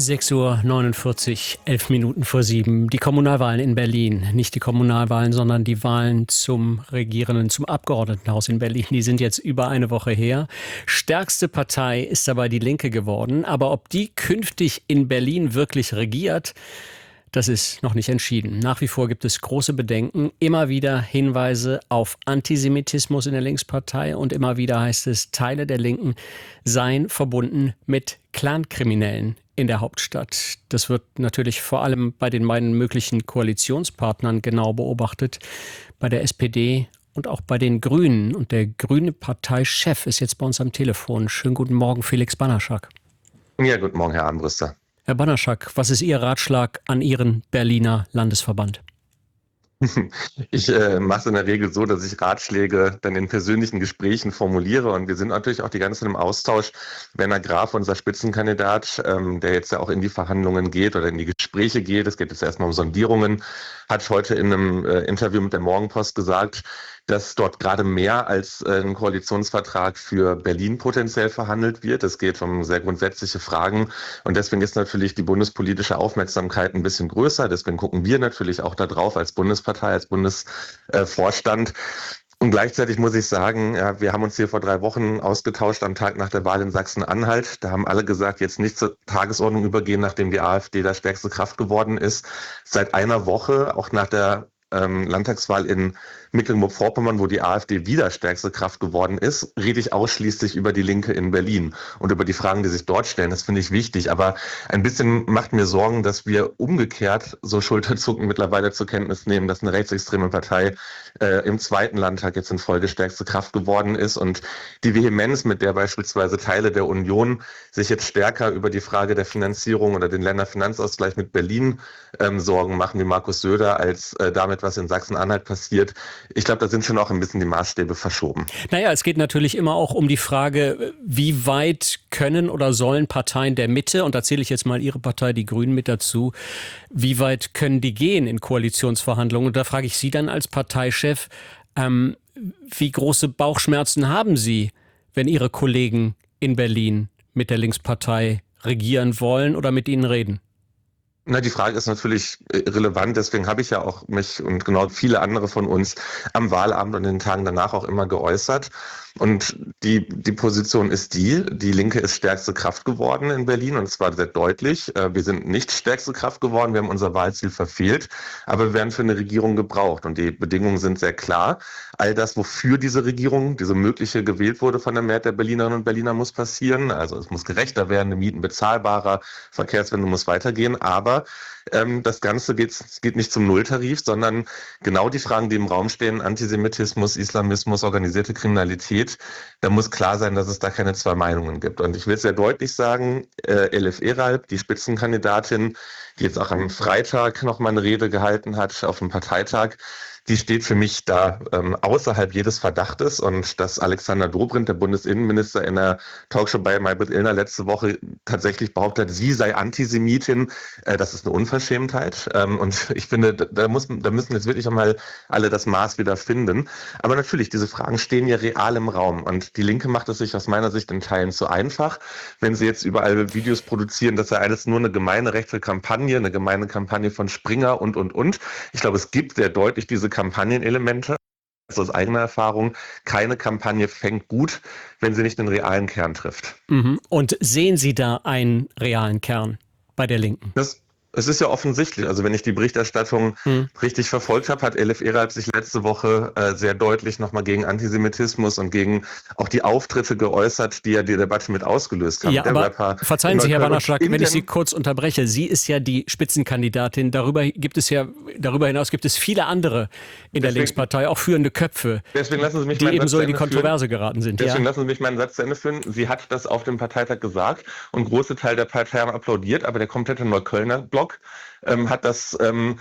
6:49 Uhr, 11 Minuten vor 7. Die Kommunalwahlen in Berlin. Nicht die Kommunalwahlen, sondern die Wahlen zum zum Abgeordnetenhaus in Berlin. Die sind jetzt über eine Woche her. Stärkste Partei ist dabei die Linke geworden. Aber ob die künftig in Berlin wirklich regiert, das ist noch nicht entschieden. Nach wie vor gibt es große Bedenken, immer wieder Hinweise auf Antisemitismus in der Linkspartei und immer wieder heißt es, Teile der Linken seien verbunden mit Clankriminellen in der Hauptstadt. Das wird natürlich vor allem bei den beiden möglichen Koalitionspartnern genau beobachtet, bei der SPD und auch bei den Grünen. Und der grüne Parteichef ist jetzt bei uns am Telefon. Schönen guten Morgen, Felix Banaschak. Ja, guten Morgen, Herr Armbruster. Herr Banaschak, was ist Ihr Ratschlag an Ihren Berliner Landesverband? Ich mache es in der Regel so, dass ich Ratschläge dann in persönlichen Gesprächen formuliere und wir sind natürlich auch die ganze Zeit im Austausch. Werner Graf, unser Spitzenkandidat, der jetzt ja auch in die Verhandlungen geht oder in die Gespräche geht, es geht jetzt erstmal um Sondierungen, hat heute in einem Interview mit der Morgenpost gesagt, dass dort gerade mehr als ein Koalitionsvertrag für Berlin potenziell verhandelt wird. Es geht um sehr grundsätzliche Fragen und deswegen ist natürlich die bundespolitische Aufmerksamkeit ein bisschen größer. Deswegen gucken wir natürlich auch da drauf als Bundespartei, als Bundesvorstand. Und gleichzeitig muss ich sagen, ja, wir haben uns hier vor 3 Wochen ausgetauscht am Tag nach der Wahl in Sachsen-Anhalt. Da haben alle gesagt, jetzt nicht zur Tagesordnung übergehen, nachdem die AfD da stärkste Kraft geworden ist. Seit einer Woche, auch nach der Landtagswahl in Mecklenburg-Vorpommern, wo die AfD wieder stärkste Kraft geworden ist, rede ich ausschließlich über die Linke in Berlin und über die Fragen, die sich dort stellen. Das finde ich wichtig. Aber ein bisschen macht mir Sorgen, dass wir umgekehrt so schulterzuckend mittlerweile zur Kenntnis nehmen, dass eine rechtsextreme Partei im zweiten Landtag jetzt in Folge stärkste Kraft geworden ist. Und die Vehemenz, mit der beispielsweise Teile der Union sich jetzt stärker über die Frage der Finanzierung oder den Länderfinanzausgleich mit Berlin Sorgen machen, wie Markus Söder, als damit, was in Sachsen-Anhalt passiert. Ich glaube, da sind schon auch ein bisschen die Maßstäbe verschoben. Naja, es geht natürlich immer auch um die Frage, wie weit können oder sollen Parteien der Mitte, und da zähle ich jetzt mal Ihre Partei, die Grünen, mit dazu, wie weit können die gehen in Koalitionsverhandlungen? Und da frage ich Sie dann als Parteichef, wie große Bauchschmerzen haben Sie, wenn Ihre Kollegen in Berlin mit der Linkspartei regieren wollen oder mit Ihnen reden? Na, die Frage ist natürlich relevant, deswegen habe ich ja auch mich und genau viele andere von uns am Wahlabend und den Tagen danach auch immer geäußert. Und die Position ist die Linke ist stärkste Kraft geworden in Berlin und zwar sehr deutlich. Wir sind nicht stärkste Kraft geworden, wir haben unser Wahlziel verfehlt, aber wir werden für eine Regierung gebraucht und die Bedingungen sind sehr klar. All das, wofür diese Regierung, diese mögliche gewählt wurde von der Mehrheit der Berlinerinnen und Berliner, muss passieren. Also es muss gerechter werden, die Mieten bezahlbarer, Verkehrswende muss weitergehen, aber das Ganze geht nicht zum Nulltarif, sondern genau die Fragen, die im Raum stehen, Antisemitismus, Islamismus, organisierte Kriminalität, da muss klar sein, dass es da keine zwei Meinungen gibt. Und ich will sehr deutlich sagen, Elif Eralp, die Spitzenkandidatin, die jetzt auch am Freitag noch mal eine Rede gehalten hat auf dem Parteitag, die steht für mich da außerhalb jedes Verdachtes und dass Alexander Dobrindt, der Bundesinnenminister, in der Talkshow bei Maybrit Illner letzte Woche tatsächlich behauptet hat, sie sei Antisemitin, das ist eine Unverschämtheit und ich finde, da müssen jetzt wirklich einmal alle das Maß wieder finden. Aber natürlich, diese Fragen stehen ja real im Raum und die Linke macht es sich aus meiner Sicht in Teilen zu einfach, wenn sie jetzt überall Videos produzieren, das sei alles nur eine gemeine rechte Kampagne, eine gemeine Kampagne von Springer und. Ich glaube, es gibt sehr deutlich diese Kampagnenelemente. Also aus eigener Erfahrung, keine Kampagne fängt gut, wenn sie nicht den realen Kern trifft. Und sehen Sie da einen realen Kern bei der Linken? Es ist ja offensichtlich, also wenn ich die Berichterstattung richtig verfolgt habe, hat Elif Eralp sich letzte Woche sehr deutlich nochmal gegen Antisemitismus und gegen auch die Auftritte geäußert, die ja die Debatte mit ausgelöst haben. Ja, aber verzeihen Sie, Herr Banaschak, wenn ich Sie kurz unterbreche. Sie ist ja die Spitzenkandidatin. Darüber hinaus gibt es viele andere in der Linkspartei, auch führende Köpfe, die ebenso in die Kontroverse geraten sind. Deswegen lassen Sie mich meinen Satz zu Ende führen. Sie hat das auf dem Parteitag gesagt und große Teil der Partei haben applaudiert, aber der komplette Neuköllner Block hat das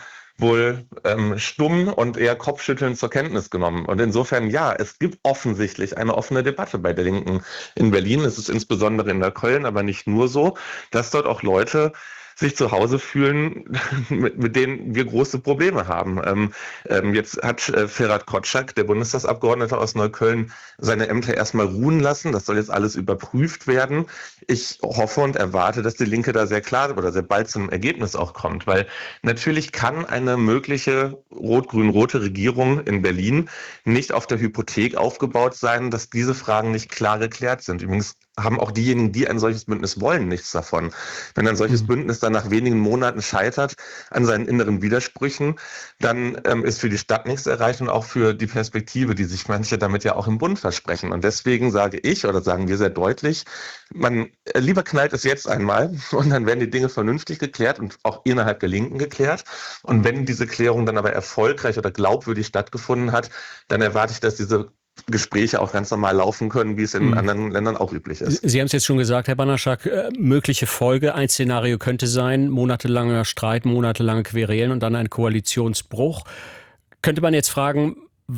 wohl stumm und eher kopfschüttelnd zur Kenntnis genommen. Und insofern, ja, es gibt offensichtlich eine offene Debatte bei der Linken in Berlin. Es ist insbesondere in Neukölln, aber nicht nur so, dass dort auch Leute sich zu Hause fühlen, mit denen wir große Probleme haben. Jetzt hat Ferhat Kotschak, der Bundestagsabgeordnete aus Neukölln, seine Ämter erstmal ruhen lassen. Das soll jetzt alles überprüft werden. Ich hoffe und erwarte, dass die Linke da sehr klar oder sehr bald zum Ergebnis auch kommt, weil natürlich kann eine mögliche rot-grün-rote Regierung in Berlin nicht auf der Hypothek aufgebaut sein, dass diese Fragen nicht klar geklärt sind. Übrigens haben auch diejenigen, die ein solches Bündnis wollen, nichts davon. Wenn ein solches Bündnis dann nach wenigen Monaten scheitert an seinen inneren Widersprüchen, dann ist für die Stadt nichts erreicht und auch für die Perspektive, die sich manche damit ja auch im Bund versprechen. Und deswegen sage ich oder sagen wir sehr deutlich, man lieber knallt es jetzt einmal und dann werden die Dinge vernünftig geklärt und auch innerhalb der Linken geklärt. Und wenn diese Klärung dann aber erfolgreich oder glaubwürdig stattgefunden hat, dann erwarte ich, dass diese Gespräche auch ganz normal laufen können, wie es in anderen Ländern auch üblich ist. Sie haben es jetzt schon gesagt, Herr Banaschak, mögliche Folge, ein Szenario könnte sein, monatelanger Streit, monatelange Querelen und dann ein Koalitionsbruch. Könnte man jetzt fragen,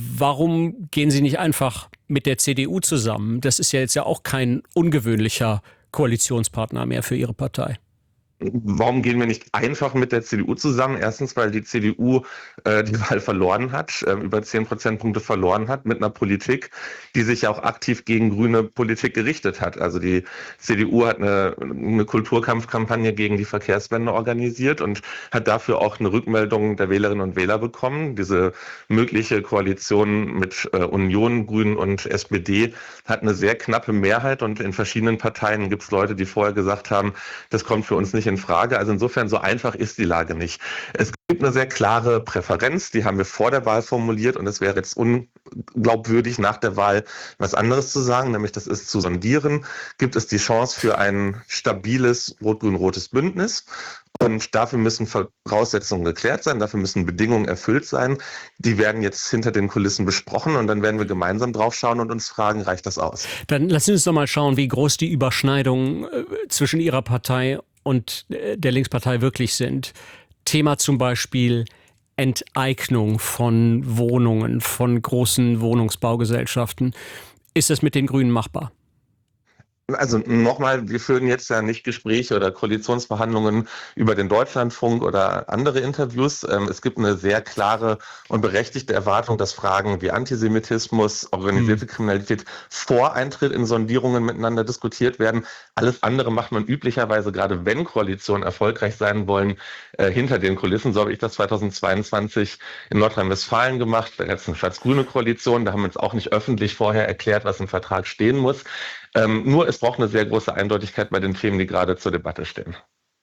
warum gehen Sie nicht einfach mit der CDU zusammen? Das ist ja jetzt ja auch kein ungewöhnlicher Koalitionspartner mehr für Ihre Partei. Warum gehen wir nicht einfach mit der CDU zusammen? Erstens, weil die CDU die Wahl verloren hat, über 10 Prozentpunkte verloren hat, mit einer Politik, die sich ja auch aktiv gegen grüne Politik gerichtet hat. Also die CDU hat eine Kulturkampfkampagne gegen die Verkehrswende organisiert und hat dafür auch eine Rückmeldung der Wählerinnen und Wähler bekommen. Diese mögliche Koalition mit Union, Grünen und SPD hat eine sehr knappe Mehrheit und in verschiedenen Parteien gibt es Leute, die vorher gesagt haben, das kommt für uns nicht in Frage. Also insofern so einfach ist die Lage nicht. Es gibt eine sehr klare Präferenz, die haben wir vor der Wahl formuliert und es wäre jetzt unglaubwürdig nach der Wahl was anderes zu sagen, nämlich das ist zu sondieren. Gibt es die Chance für ein stabiles rot-grün-rotes Bündnis? Und dafür müssen Voraussetzungen geklärt sein, dafür müssen Bedingungen erfüllt sein. Die werden jetzt hinter den Kulissen besprochen und dann werden wir gemeinsam drauf schauen und uns fragen, reicht das aus? Dann lassen Sie uns doch mal schauen, wie groß die Überschneidungen zwischen Ihrer Partei und der Linkspartei wirklich sind. Thema zum Beispiel Enteignung von Wohnungen, von großen Wohnungsbaugesellschaften. Ist das mit den Grünen machbar? Also nochmal, wir führen jetzt ja nicht Gespräche oder Koalitionsverhandlungen über den Deutschlandfunk oder andere Interviews. Es gibt eine sehr klare und berechtigte Erwartung, dass Fragen wie Antisemitismus, organisierte Kriminalität vor Eintritt in Sondierungen miteinander diskutiert werden. Alles andere macht man üblicherweise, gerade wenn Koalitionen erfolgreich sein wollen, hinter den Kulissen. So habe ich das 2022 in Nordrhein-Westfalen gemacht. Da gab es eine schwarz-grüne Koalition. Da haben wir uns auch nicht öffentlich vorher erklärt, was im Vertrag stehen muss. Nur es braucht eine sehr große Eindeutigkeit bei den Themen, die gerade zur Debatte stehen.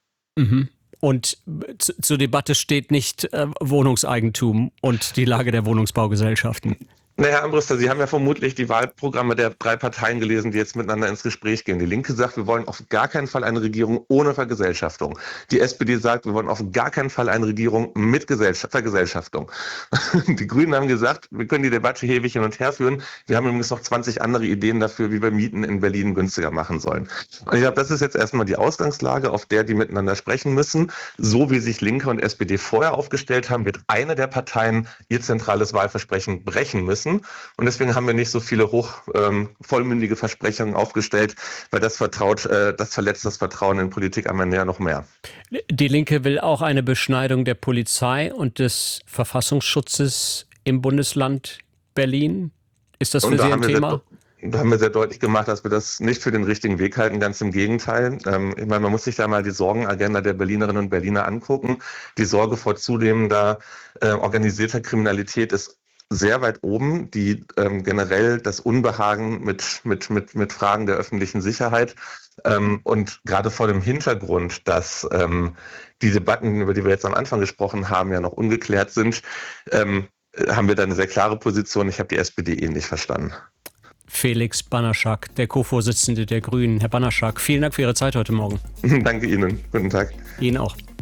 Und zur Debatte steht nicht Wohnungseigentum und die Lage der Wohnungsbaugesellschaften. Herr Armbruster, Sie haben ja vermutlich die Wahlprogramme der 3 Parteien gelesen, die jetzt miteinander ins Gespräch gehen. Die Linke sagt, wir wollen auf gar keinen Fall eine Regierung ohne Vergesellschaftung. Die SPD sagt, wir wollen auf gar keinen Fall eine Regierung mit Vergesellschaftung. Die Grünen haben gesagt, wir können die Debatte ewig hin und her führen. Wir haben übrigens noch 20 andere Ideen dafür, wie wir Mieten in Berlin günstiger machen sollen. Und ich glaube, das ist jetzt erstmal die Ausgangslage, auf der die miteinander sprechen müssen. So wie sich Linke und SPD vorher aufgestellt haben, wird eine der Parteien ihr zentrales Wahlversprechen brechen müssen. Und deswegen haben wir nicht so viele vollmündige Versprechungen aufgestellt, weil das verletzt das Vertrauen in Politik am Ende ja noch mehr. Die Linke will auch eine Beschneidung der Polizei und des Verfassungsschutzes im Bundesland Berlin. Ist das für Sie ein Thema? Da haben wir sehr deutlich gemacht, dass wir das nicht für den richtigen Weg halten, ganz im Gegenteil. Ich meine, man muss sich da mal die Sorgenagenda der Berlinerinnen und Berliner angucken. Die Sorge vor zunehmender organisierter Kriminalität ist sehr weit oben, die generell das Unbehagen mit Fragen der öffentlichen Sicherheit und gerade vor dem Hintergrund, dass die Debatten, über die wir jetzt am Anfang gesprochen haben, ja noch ungeklärt sind, haben wir da eine sehr klare Position. Ich habe die SPD ähnlich verstanden. Felix Banaschak, der Co-Vorsitzende der Grünen. Herr Banaschak, vielen Dank für Ihre Zeit heute Morgen. Danke Ihnen. Guten Tag. Ihnen auch.